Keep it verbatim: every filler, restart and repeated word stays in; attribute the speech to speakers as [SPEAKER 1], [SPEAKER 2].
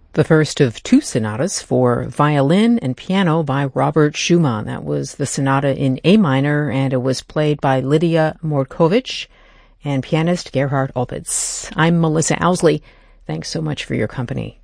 [SPEAKER 1] The first of two sonatas for violin and piano by Robert Schumann. That was the sonata in A minor, and it was played by Lydia Mordkovich and pianist Gerhard Opitz. I'm Melissa Owsley. Thanks so much for your company.